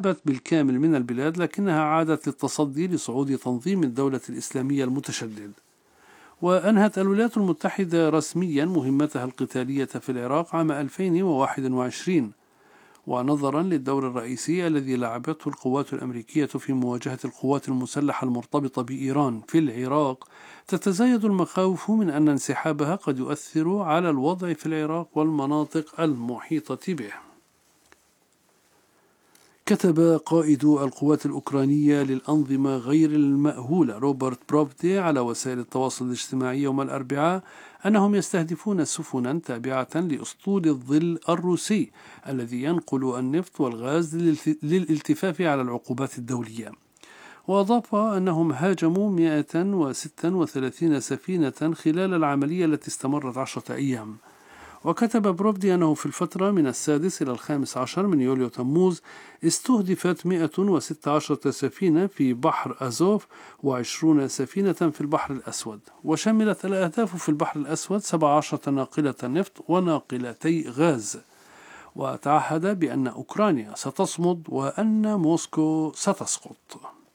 انسحبت بالكامل من البلاد، لكنها عادت للتصدي لصعود تنظيم الدولة الإسلامية المتشدد. وأنهت الولايات المتحدة رسميا مهمتها القتالية في العراق عام 2021، ونظرا للدور الرئيسي الذي لعبته القوات الأمريكية في مواجهة القوات المسلحة المرتبطة بإيران في العراق، تتزايد المخاوف من أن انسحابها قد يؤثر على الوضع في العراق والمناطق المحيطة به. كتب قائد القوات الأوكرانية للأنظمة غير المأهولة روبرت بروفدي على وسائل التواصل الاجتماعي يوم الأربعاء أنهم يستهدفون سفنا تابعة لأسطول الظل الروسي الذي ينقل النفط والغاز للالتفاف على العقوبات الدولية. وأضاف أنهم هاجموا 136 سفينة خلال العملية التي استمرت 10 أيام. وكتب بروفدي أنه في الفترة من 6 إلى 15 من يوليو تموز استهدفت 116 سفينة في بحر أزوف و20 سفينة في البحر الأسود، وشملت الأهداف في البحر الأسود 17 ناقلة نفط وناقلتي غاز. وتعهد بأن أوكرانيا ستصمد وأن موسكو ستسقط.